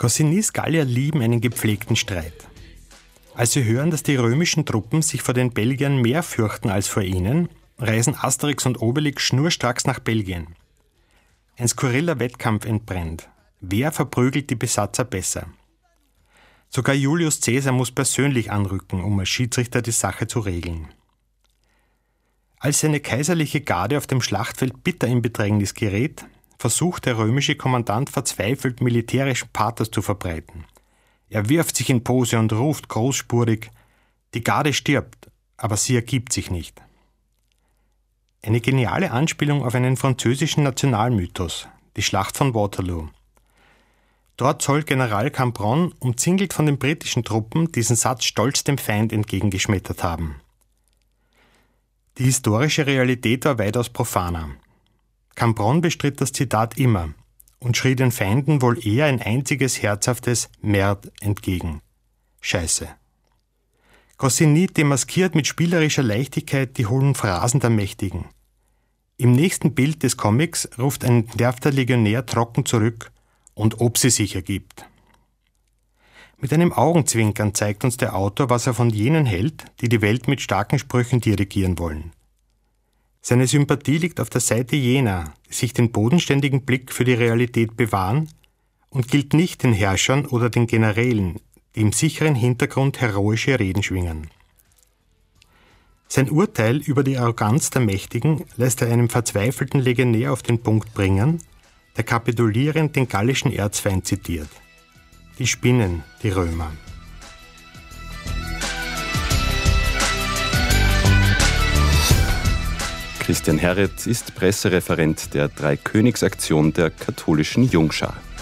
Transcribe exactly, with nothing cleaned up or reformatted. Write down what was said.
Goscinny's Gallier lieben einen gepflegten Streit. Als sie hören, dass die römischen Truppen sich vor den Belgiern mehr fürchten als vor ihnen, reisen Asterix und Obelix schnurstracks nach Belgien. Ein skurriler Wettkampf entbrennt. Wer verprügelt die Besatzer besser? Sogar Julius Caesar muss persönlich anrücken, um als Schiedsrichter die Sache zu regeln. Als seine kaiserliche Garde auf dem Schlachtfeld bitter in Bedrängnis gerät, versucht der römische Kommandant verzweifelt militärischen Pathos zu verbreiten. Er wirft sich in Pose und ruft großspurig: Die Garde stirbt, aber sie ergibt sich nicht. Eine geniale Anspielung auf einen französischen Nationalmythos, die Schlacht von Waterloo. Dort soll General Cambronne, umzingelt von den britischen Truppen, diesen Satz stolz dem Feind entgegengeschmettert haben. Die historische Realität war weitaus profaner. Cambronne bestritt das Zitat immer und schrie den Feinden wohl eher ein einziges herzhaftes Merde entgegen. Scheiße. Goscinny demaskiert mit spielerischer Leichtigkeit die hohlen Phrasen der Mächtigen. Im nächsten Bild des Comics ruft ein entnervter Legionär trocken zurück: Und ob sie sich ergibt. Mit einem Augenzwinkern zeigt uns der Autor, was er von jenen hält, die die Welt mit starken Sprüchen dirigieren wollen. Seine Sympathie liegt auf der Seite jener, die sich den bodenständigen Blick für die Realität bewahren, und gilt nicht den Herrschern oder den Generälen, die im sicheren Hintergrund heroische Reden schwingen. Sein Urteil über die Arroganz der Mächtigen lässt er einem verzweifelten Legionär auf den Punkt bringen, der kapitulierend den gallischen Erzfeind zitiert. Die spinnen, die Römer. Christian Herret ist Pressereferent der Dreikönigsaktion der katholischen Jungschar.